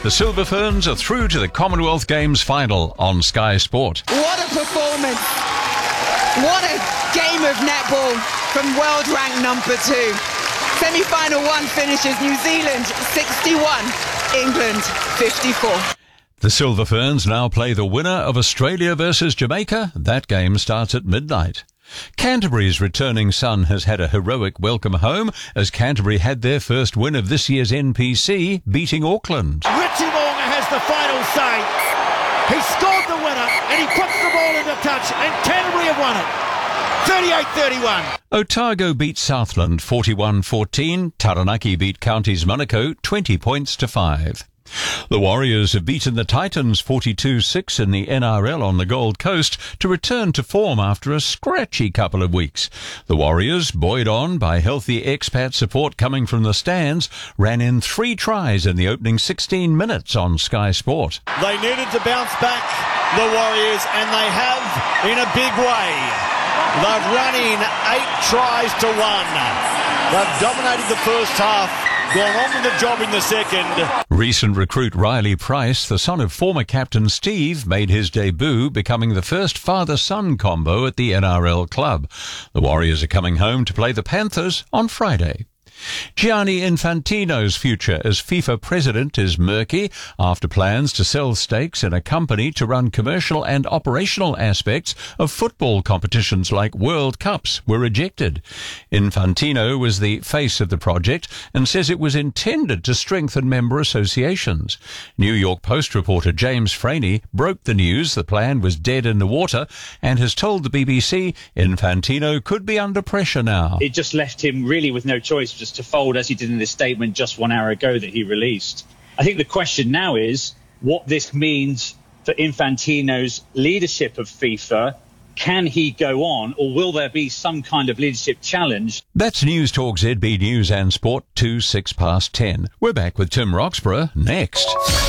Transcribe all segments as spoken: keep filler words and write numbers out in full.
The Silver Ferns are through to the Commonwealth Games final on Sky Sport. What a performance. What a game of netball from world rank number two. Semi-final one finishes New Zealand sixty-one, England fifty-four. The Silver Ferns now play the winner of Australia versus Jamaica. That game starts at midnight. Canterbury's returning son has had a heroic welcome home as Canterbury had their first win of this year's N P C, beating Auckland. Richie Mo'unga has the final say. He scored the winner and he puts the ball into touch and Canterbury have won it. thirty-eight thirty-one. Otago beat Southland forty-one fourteen. Taranaki beat Counties Monaco twenty points to five. The Warriors have beaten the Titans forty-two six in the N R L on the Gold Coast to return to form after a scratchy couple of weeks. The Warriors, buoyed on by healthy expat support coming from the stands, ran in three tries in the opening sixteen minutes on Sky Sport. They needed to bounce back, the Warriors, and they have in a big way. They've run in eight tries to one. They've dominated the first half, gone on with the job in the second. Recent recruit Riley Price, the son of former captain Steve, made his debut, becoming the first father-son combo at the N R L club. The Warriors are coming home to play the Panthers on Friday. Gianni Infantino's future as FIFA president is murky after plans to sell stakes in a company to run commercial and operational aspects of football competitions like World Cups were rejected. Infantino was the face of the project and says it was intended to strengthen member associations. New York Post reporter James Franey broke the news the plan was dead in the water and has told the B B C Infantino could be under pressure now. It just left him really with no choice just to fold, as he did in this statement just one hour ago that he released. I think the question now is what this means for Infantino's leadership of FIFA. Can he go on, or will there be some kind of leadership challenge? That's News Talk Z B News and Sport, two six past ten. We're back with Tim Roxburgh next.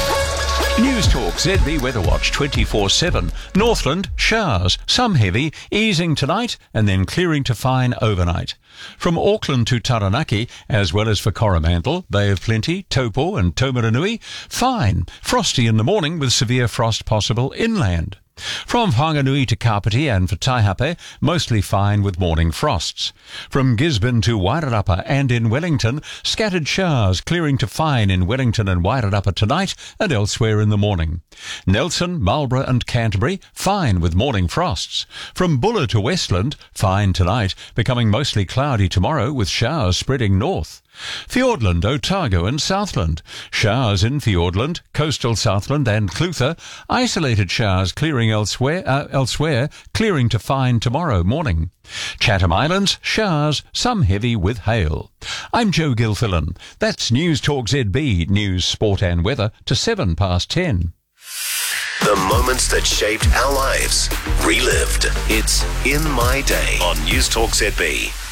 News Talk Z B Weather Watch twenty-four seven. Northland, showers, some heavy, easing tonight and then clearing to fine overnight. From Auckland to Taranaki, as well as for Coromandel, Bay of Plenty, Taupo and Taumarunui, fine, frosty in the morning with severe frost possible inland. From Whanganui to Kapiti and for Taihape, mostly fine with morning frosts. From Gisborne to Wairarapa and in Wellington, scattered showers clearing to fine in Wellington and Wairarapa tonight and elsewhere in the morning. Nelson, Marlborough and Canterbury, fine with morning frosts. From Buller to Westland, fine tonight, becoming mostly cloudy tomorrow with showers spreading north. Fiordland, Otago and Southland. Showers in Fiordland, coastal Southland and Clutha. Isolated showers clearing elsewhere, uh, elsewhere, clearing to fine tomorrow morning. Chatham Islands, showers, some heavy with hail. I'm Joe Gilfillan. That's News Talk Z B, news, sport and weather to seven past ten. The moments that shaped our lives, relived. It's In My Day on News Talk Z B.